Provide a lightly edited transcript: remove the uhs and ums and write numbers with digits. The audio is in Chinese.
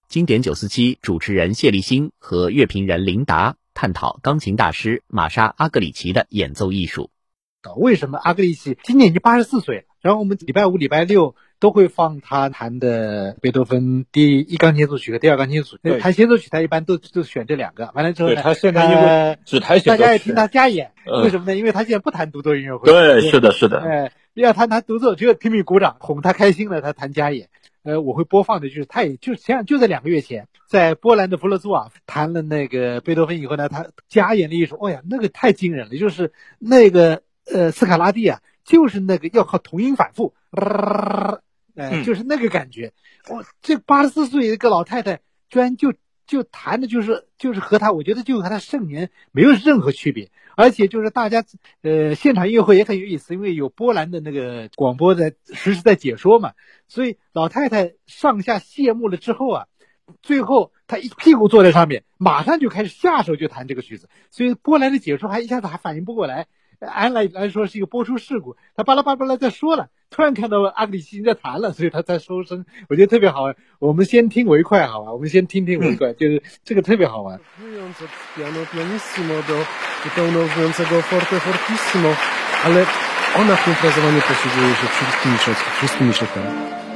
经典947主持人谢立新和乐评人林达探讨钢琴大师玛莎·阿格里奇的演奏艺术。 为什么阿格里奇今年已经84岁了？然后我们礼拜五、礼拜六都会放他弹的贝多芬第1钢琴协奏曲和第2钢琴协奏曲。弹协奏曲他一般都选这2个。完了之后呢， 他现在因为只弹协奏曲， 大家也听他加演。为什么呢？因为他现在不弹独奏音乐会。 对，是的。 要弹独奏，只有拼命鼓掌哄他开心了，他弹加演。我会播放的就是他也就在2个月前，在波兰的弗勒兹瓦弹了那个贝多芬以后呢，他加演了一首，哦呀，那个太惊人了，就是那个斯卡拉蒂啊，就是那个要靠同音反复，就是那个感觉。这84岁的一个老太太，居然就弹的就是和他，我觉得就和他盛年没有任何区别。而且就是大家现场音乐会也很有意思，因为有波兰的那个广播的实时在解说嘛，所以老太太上下谢幕了之后啊，最后她一屁股坐在上面，马上就开始下手就弹这个曲子，所以波兰的解说一下子还反应不过来，按来说是一个播出事故，他巴拉巴拉在说了，突然看到阿格里奇在弹了，所以他才收声，我觉得特别好玩。我们先听为快好吧，我们先听维快，就是这个特别好玩。 pianissimo do pełnoobejmującego forte fortissimo, ale ona w tym frazowaniu posługuje się wszystkimi środkami.